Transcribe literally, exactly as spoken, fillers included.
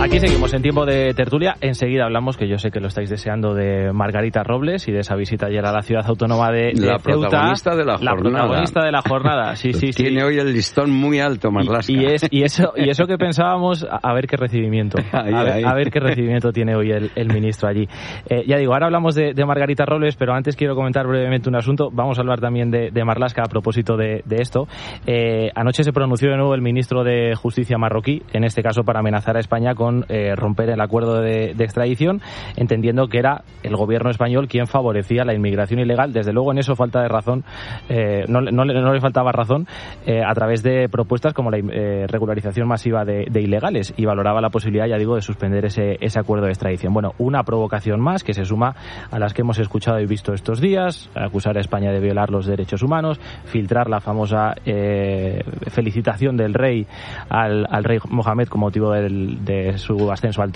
Aquí seguimos en tiempo de tertulia. Enseguida hablamos, que yo sé que lo estáis deseando, de Margarita Robles y de esa visita ayer a la ciudad autónoma de, de la Ceuta. Protagonista de la, la jornada. protagonista de la jornada. Sí, sí, sí. Tiene hoy el listón muy alto, Marlaska. Y, y, es, y, eso, y eso que pensábamos, a, a ver qué recibimiento. Ahí, a, ver, ahí. a ver qué recibimiento tiene hoy el, el ministro allí. Eh, ya digo, ahora hablamos de, de Margarita Robles, pero antes quiero comentar brevemente un asunto. Vamos a hablar también de, de Marlaska a propósito de, de esto. Eh, anoche se pronunció de nuevo el ministro de Justicia marroquí, en este caso para amenazar a España con eh, romper el acuerdo de, de extradición, entendiendo que era el gobierno español quien favorecía la inmigración ilegal. Desde luego en eso falta de razón, eh, no, no, no le faltaba razón, eh, a través de propuestas como la eh, regularización masiva de, de ilegales, y valoraba la posibilidad, ya digo, de suspender ese, ese acuerdo de extradición. Bueno, una provocación más que se suma a las que hemos escuchado y visto estos días: acusar a España de violar los derechos humanos, filtrar la famosa eh, felicitación del rey al, al rey Mohamed con motivo del, de su ascenso al